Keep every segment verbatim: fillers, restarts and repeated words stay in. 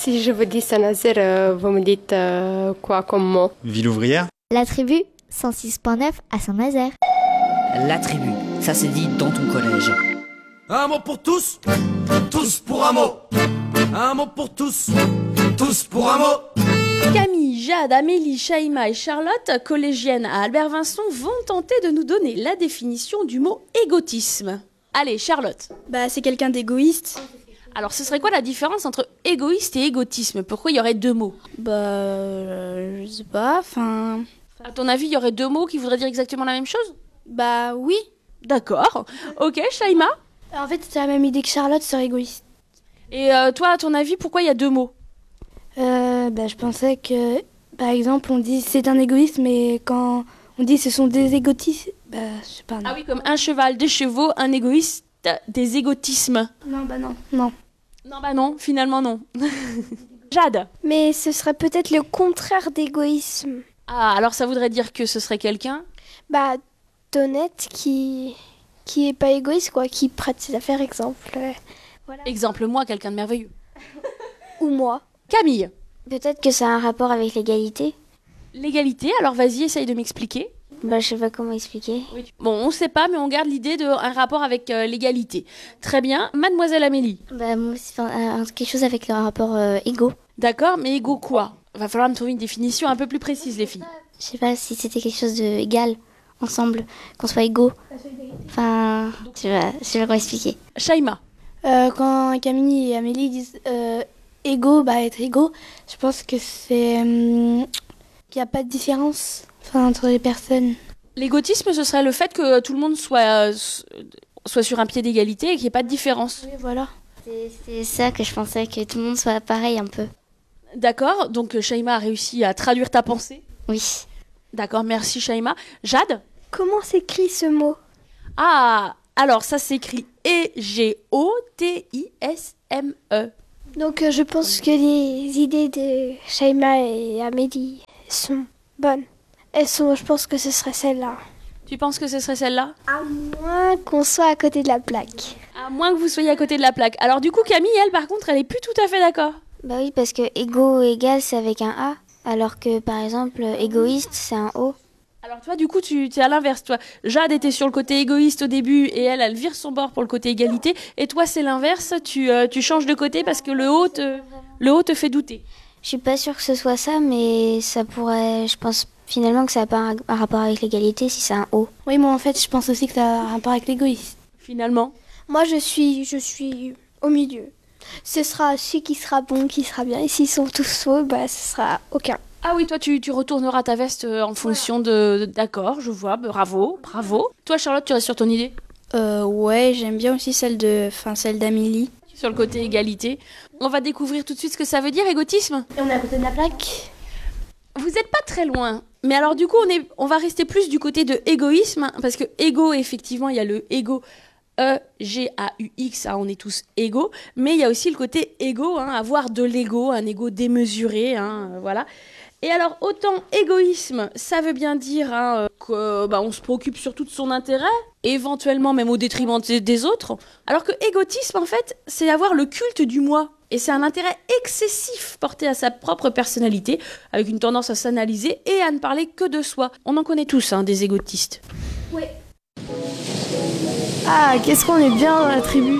Si je vous dis Saint-Nazaire, euh, vous me dites euh, quoi comme mot? Ville ouvrière. La tribu, cent six point neuf à Saint-Nazaire. La tribu, ça se dit dans ton collège. Un mot pour tous, tous pour un mot. Un mot pour tous, tous pour un mot. Camille, Jade, Amélie, Shaima et Charlotte, collégiennes à Albert Vincent, vont tenter de nous donner la définition du mot égotisme. Allez, Charlotte. Bah, c'est quelqu'un d'égoïste. Alors, ce serait quoi la différence entre égoïste et égotisme? Pourquoi il y aurait deux mots? Bah, euh, je sais pas, enfin... À ton avis, il y aurait deux mots qui voudraient dire exactement la même chose? Bah, oui. D'accord. Ok, Shaima? En fait, c'est la même idée que Charlotte sur égoïste. Et euh, toi, à ton avis, pourquoi il y a deux mots? euh, bah, Je pensais que, par exemple, on dit c'est un égoïste, mais quand on dit ce sont des égotistes, bah, je sais pas. Non. Ah oui, comme un cheval, des chevaux, un égoïste, des égotismes. Non, bah non, non. Non, bah non, finalement non. Jade? Mais ce serait peut-être le contraire d'égoïsme. Ah, alors ça voudrait dire que ce serait quelqu'un? Bah, d'honnête qui... qui est pas égoïste, quoi, qui prête ses affaires, exemple. Euh, voilà. Exemple, moi, quelqu'un de merveilleux. Ou moi. Camille? Peut-être que ça a un rapport avec l'égalité. L'égalité, alors vas-y, essaye de m'expliquer. Bah, je sais pas comment expliquer. Oui. Bon, on sait pas, mais on garde l'idée d'un rapport avec euh, l'égalité. Très bien. Mademoiselle Amélie? Bah, moi aussi, enfin, euh, quelque chose avec le rapport euh, égo. D'accord, mais égo quoi? Va falloir me trouver une définition un peu plus précise, les filles. Je sais pas si c'était quelque chose de égal, ensemble, qu'on soit égaux. Enfin, je sais pas, je sais pas comment expliquer. Shaima? Euh, quand Camille et Amélie disent euh, égaux, bah être égaux, je pense que c'est hum, qu'il n'y a pas de différence enfin, entre les personnes. L'égotisme, ce serait le fait que tout le monde soit, euh, soit sur un pied d'égalité et qu'il n'y ait pas de différence. Oui, voilà. C'est, c'est ça que je pensais, que tout le monde soit pareil un peu. D'accord, donc Shaima a réussi à traduire ta pensée. Oui. D'accord, merci Shaima. Jade? Comment s'écrit ce mot? Ah, alors ça s'écrit E G O T I S M E. Donc euh, je pense que les idées de Shaima et Amélie sont bonnes. Elles sont, je pense que ce serait celle-là. Tu penses que ce serait celle-là? À moins qu'on soit à côté de la plaque. À moins que vous soyez à côté de la plaque. Alors du coup, Camille, elle, par contre, elle est plus tout à fait d'accord. Bah oui, parce que égo égal, c'est avec un A, alors que par exemple, égoïste, c'est un O. Alors toi, du coup, tu es à l'inverse, toi. Jade était sur le côté égoïste au début et elle, elle vire son bord pour le côté égalité. Et toi, c'est l'inverse, tu, euh, tu changes de côté parce que le haut te, le haut te fait douter. Je suis pas sûre que ce soit ça, mais ça pourrait, je pense finalement que ça n'a pas un, un rapport avec l'égalité si c'est un O. Oui, moi en fait, je pense aussi que ça a un rapport avec l'égoïste. Finalement? Moi, je suis, je suis au milieu. Ce sera celui qui sera bon, qui sera bien. Et s'ils sont tous faux, bah, ce sera aucun. Ah oui, toi, tu, tu retourneras ta veste en fonction de... de d'accord, je vois, bravo, bravo. Toi, Charlotte, tu restes sur ton idée? Euh, ouais, j'aime bien aussi celle de, enfin, celle d'Amélie. Sur le côté égalité. On va découvrir tout de suite ce que ça veut dire, égotisme. Et on est à côté de la plaque. Vous n'êtes pas très loin. Mais alors, du coup, on, est, on va rester plus du côté de égoïsme, parce que égo, effectivement, il y a le égo... E G A U X, hein, on est tous égaux, mais il y a aussi le côté égo, hein, avoir de l'ego, un ego démesuré, hein, euh, voilà. Et alors, autant égoïsme, ça veut bien dire hein, euh, qu'on bah, se préoccupe surtout de son intérêt, éventuellement même au détriment des, des autres, alors que égotisme, en fait, c'est avoir le culte du moi. Et c'est un intérêt excessif porté à sa propre personnalité, avec une tendance à s'analyser et à ne parler que de soi. On en connaît tous, hein, des égotistes. Oui. Ah, qu'est-ce qu'on est bien dans la tribu.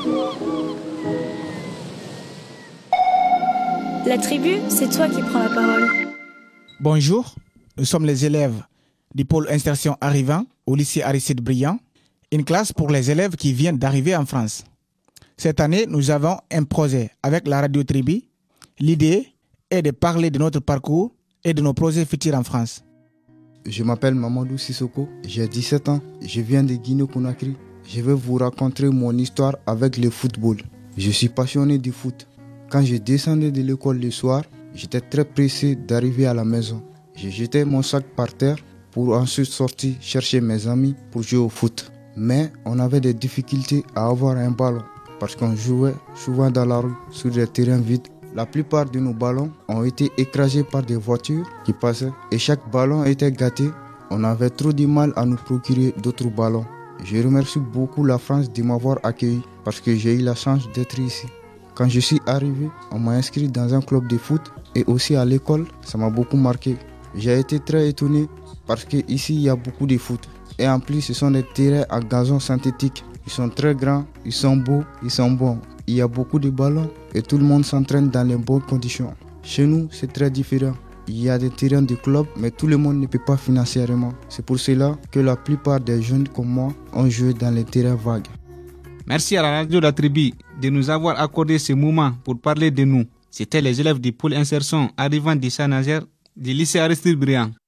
La tribu, c'est toi qui prends la parole. Bonjour, nous sommes les élèves du pôle insertion arrivant au lycée Aristide Briand, une classe pour les élèves qui viennent d'arriver en France. Cette année, nous avons un projet avec la radio Tribu. L'idée est de parler de notre parcours et de nos projets futurs en France. Je m'appelle Mamadou Sissoko, j'ai dix-sept ans, je viens de Guinée-Conakry. Je vais vous raconter mon histoire avec le football. Je suis passionné du foot. Quand je descendais de l'école le soir, j'étais très pressé d'arriver à la maison. Je jetais mon sac par terre pour ensuite sortir chercher mes amis pour jouer au foot. Mais on avait des difficultés à avoir un ballon parce qu'on jouait souvent dans la rue sur des terrains vides. La plupart de nos ballons ont été écrasés par des voitures qui passaient et chaque ballon était gâté. On avait trop de mal à nous procurer d'autres ballons. Je remercie beaucoup la France de m'avoir accueilli parce que j'ai eu la chance d'être ici. Quand je suis arrivé, on m'a inscrit dans un club de foot et aussi à l'école, ça m'a beaucoup marqué. J'ai été très étonné parce qu'ici, il y a beaucoup de foot. Et en plus, ce sont des terrains à gazon synthétique. Ils sont très grands, ils sont beaux, ils sont bons. Il y a beaucoup de ballons et tout le monde s'entraîne dans les bonnes conditions. Chez nous, c'est très différent. Il y a des terrains de club, mais tout le monde ne peut pas financièrement. C'est pour cela que la plupart des jeunes comme moi ont joué dans les terrains vagues. Merci à la radio La Tribu de nous avoir accordé ce moment pour parler de nous. C'était les élèves du pôle insertion arrivant de Saint-Nazaire du lycée Aristide Briand.